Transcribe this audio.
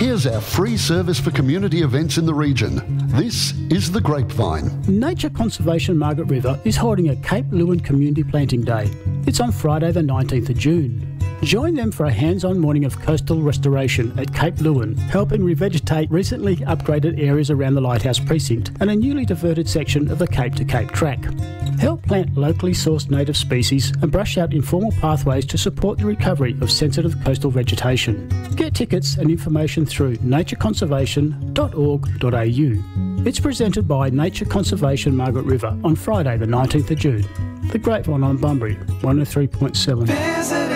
Here's our free service for community events in the region. This is The Grapevine. Nature Conservation Margaret River is holding a Cape Leeuwin Community Planting Day. It's on Friday the 19th of June. Join them for a hands-on morning of coastal restoration at Cape Leeuwin, helping revegetate recently upgraded areas around the Lighthouse Precinct and a newly diverted section of the Cape to Cape track. Help plant locally sourced native species and brush out informal pathways to support the recovery of sensitive coastal vegetation. Get tickets and information through natureconservation.org.au. It's presented by Nature Conservation Margaret River on Friday the 19th of June. The Grapevine on Bunbury, 103.7.